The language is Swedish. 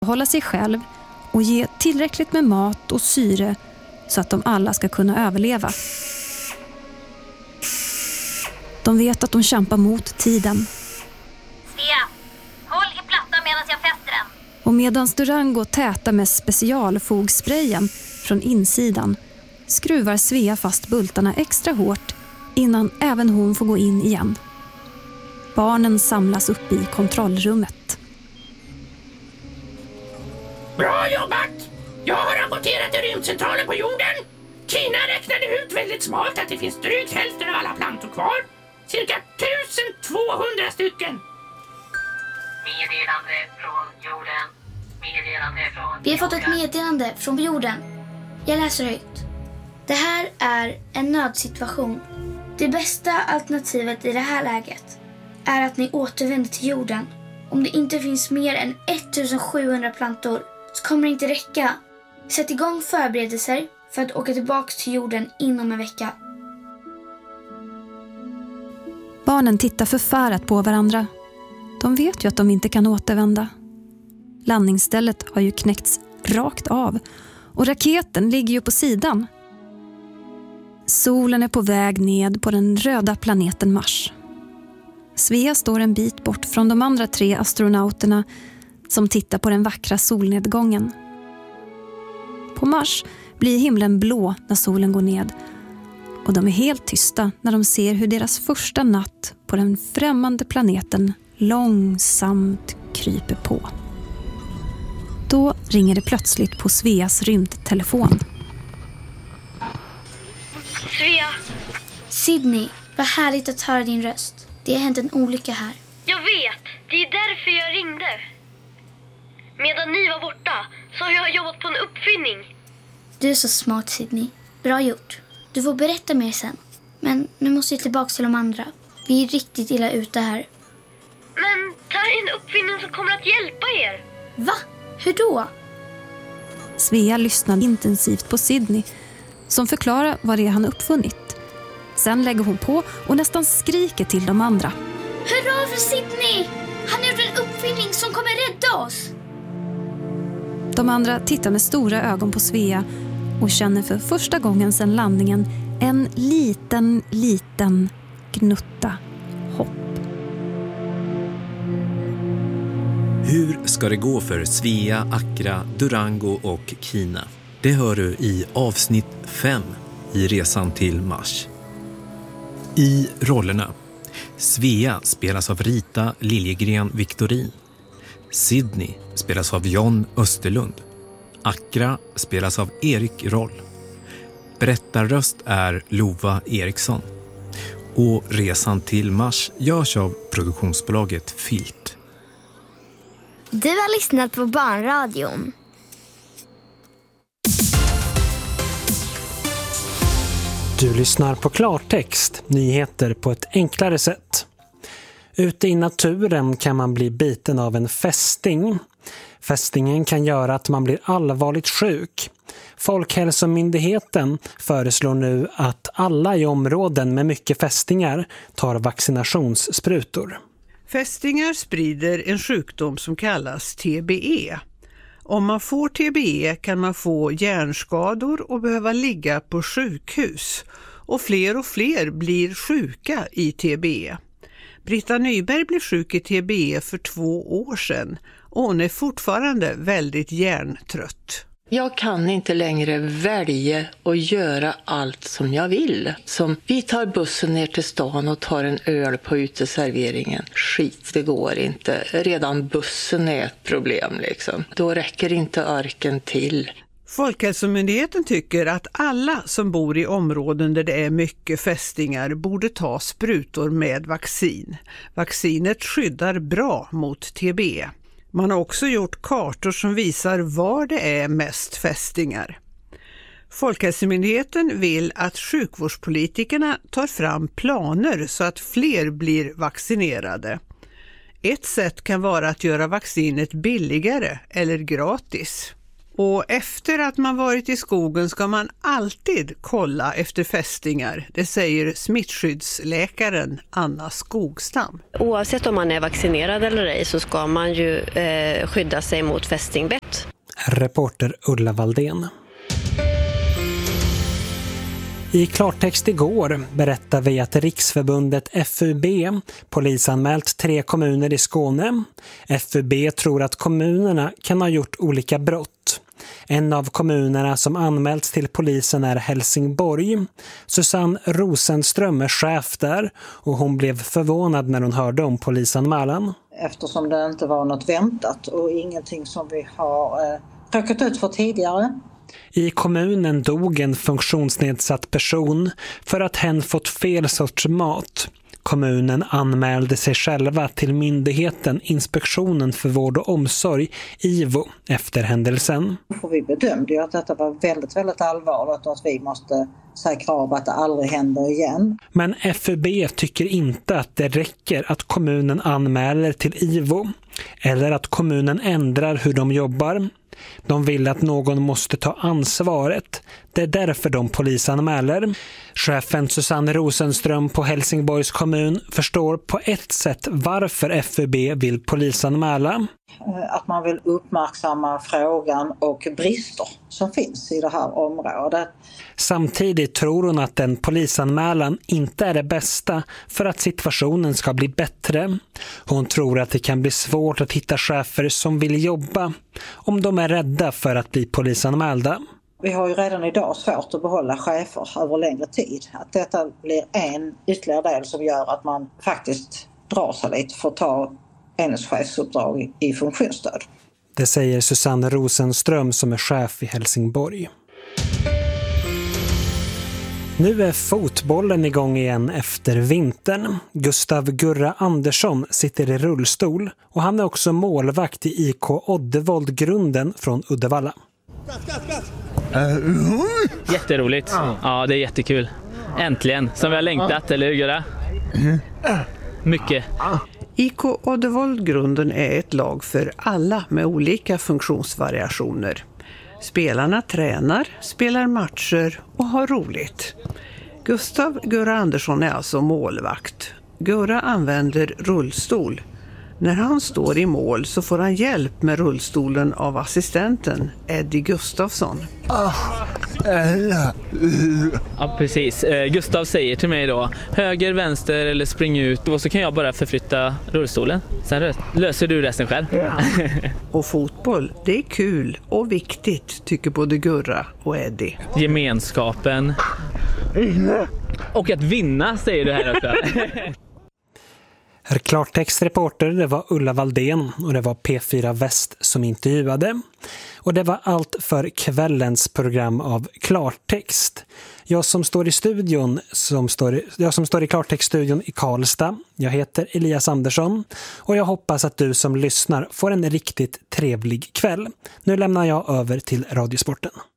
hålla sig själv och ge tillräckligt med mat och syre så att de alla ska kunna överleva. De vet att de kämpar mot tiden. Svea, håll i plattan medan jag fäster den. Och medan Durango tätar med specialfogsprayen från insidan skruvar Svea fast bultarna extra hårt innan även hon får gå in igen. Barnen samlas upp i kontrollrummet. Bra jobbat! Jag har rapporterat till rymdcentralen på jorden. Kina räknade ut väldigt smart att det finns drygt hälften av alla plantor kvar. Cirka 1200 stycken. Meddelande från jorden. Meddelande från Vi har fått ett meddelande från jorden. Jag läser högt. Det här är en nödsituation. Det bästa alternativet i det här läget är att ni återvänder till jorden. Om det inte finns mer än 1700 plantor så kommer det inte räcka. Sätt igång förberedelser för att åka tillbaka till jorden inom en vecka. Barnen tittar förfärat på varandra. De vet ju att de inte kan återvända. Landningsstället har ju knäckts rakt av och raketen ligger ju på sidan. Solen är på väg ned på den röda planeten Mars. Svea står en bit bort från de andra 3 astronauterna som tittar på den vackra solnedgången. På Mars blir himlen blå när solen går ned och de är helt tysta när de ser hur deras första natt på den främmande planeten långsamt kryper på. Då ringer det plötsligt på Sveas rymdtelefon. Svea! Sydney, vad härligt att höra din röst. Det har hänt en olycka här. Jag vet, det är därför jag ringde. Medan ni var borta så har jag jobbat på en uppfinning. Du är så smart, Sydney. Bra gjort. Du får berätta mer sen. Men nu måste jag tillbaka till de andra. Vi är riktigt illa ute här. Men det här är en uppfinning som kommer att hjälpa er. Va? Hur då? Svea lyssnar intensivt på Sydney som förklarar vad det är han uppfunnit. Sen lägger hon på och nästan skriker till de andra. Hurra för Sydney! Han har gjort en uppfinning som kommer rädda oss! De andra tittar med stora ögon på Svea och känner för första gången sedan landningen en liten gnutta hopp. Hur ska det gå för Svea, Accra, Durango och Kina? Det hör du i avsnitt 5 i Resan till Mars. I rollerna: Svea spelas av Rita Liljegren Victorin. Sydney spelas av John Österlund. Accra spelas av Erik Roll. Berättarröst är Lova Eriksson. Och Resan till Mars görs av produktionsbolaget Filt. Du har lyssnat på Barnradion. Du lyssnar på klartext, nyheter på ett enklare sätt. Ute i naturen kan man bli biten av en fästing. Fästingen kan göra att man blir allvarligt sjuk. Folkhälsomyndigheten föreslår nu att alla i områden med mycket fästingar tar vaccinationssprutor. Fästingar sprider en sjukdom som kallas TBE. Om man får TBE kan man få hjärnskador och behöva ligga på sjukhus. Och fler blir sjuka i TBE. Britta Nyberg blev sjuk i TBE för 2 år sedan och hon är fortfarande väldigt hjärntrött. Jag kan inte längre välja och göra allt som jag vill. Som vi tar bussen ner till stan och tar en öl på uteserveringen. Skit, det går inte. Redan bussen är ett problem liksom. Då räcker inte orken till. Folkhälsomyndigheten tycker att alla som bor i områden där det är mycket fästingar borde ta sprutor med vaccin. Vaccinet skyddar bra mot TBE. Man har också gjort kartor som visar var det är mest fästingar. Folkhälsomyndigheten vill att sjukvårdspolitikerna tar fram planer så att fler blir vaccinerade. Ett sätt kan vara att göra vaccinet billigare eller gratis. Och efter att man varit i skogen ska man alltid kolla efter fästingar. Det säger smittskyddsläkaren Anna Skogstam. Oavsett om man är vaccinerad eller ej så ska man ju skydda sig mot fästingbett. Reporter Ulla Valdén. I klartext igår berättar vi att Riksförbundet FUB polisanmält 3 kommuner i Skåne. FUB tror att kommunerna kan ha gjort olika brott. En av kommunerna som anmälts till polisen är Helsingborg. Susanne Rosenström är chef där och hon blev förvånad när hon hörde om polisanmälan. Eftersom det inte var något väntat och ingenting som vi har råkat ut för tidigare. I kommunen dog en funktionsnedsatt person för att hen fått fel sorts mat. Kommunen anmälde sig själva till myndigheten Inspektionen för vård och omsorg, IVO, efter händelsen. Vi bedömde ju att detta var väldigt, väldigt allvarligt och att vi måste säkra av att det aldrig händer igen. Men FUB tycker inte att det räcker att kommunen anmäler till IVO eller att kommunen ändrar hur de jobbar. De vill att någon måste ta ansvaret. Det är därför de polisanmäler. Chefen Susanne Rosenström på Helsingborgs kommun förstår på ett sätt varför FUB vill polisanmäla. Att man vill uppmärksamma frågan och brister som finns i det här området. Samtidigt tror hon att en polisanmälan inte är det bästa för att situationen ska bli bättre. Hon tror att det kan bli svårt att hitta chefer som vill jobba om de är rädda för att bli polisanmälda. Vi har ju redan idag svårt att behålla chefer över längre tid. Att detta blir en ytterligare del som gör att man faktiskt drar sig lite för att ta enhetschefsuppdrag i funktionsstöd. Det säger Susanne Rosenström som är chef i Helsingborg. Nu är fotbollen igång igen efter vintern. Gustav Gurra Andersson sitter i rullstol och han är också målvakt i IK Oddevold-grunden från Uddevalla. Jätteroligt. Ja, det är jättekul. Äntligen, som vi har längtat, eller hur Gurra? Mycket. IK Oddevold-grunden är ett lag för alla med olika funktionsvariationer. Spelarna tränar, spelar matcher och har roligt. Gustav Gurra Andersson är alltså målvakt. Gurra använder rullstol. När han står i mål så får han hjälp med rullstolen av assistenten Eddie Gustafsson. Ja, precis. Gustav säger till mig då, höger, vänster eller spring ut, och så kan jag bara förflytta rullstolen. Sen löser du resten själv. Ja. Och fotboll, det är kul och viktigt, tycker både Gurra och Eddie. Gemenskapen. Och att vinna, säger du här också. Klartextreporter, det var Ulla Valdén och det var P4 Väst som intervjuade. Och det var allt för kvällens program av Klartext. Jag som står i studion, jag som står i Klartextstudion i Karlstad. Jag heter Elias Andersson och jag hoppas att du som lyssnar får en riktigt trevlig kväll. Nu lämnar jag över till Radiosporten.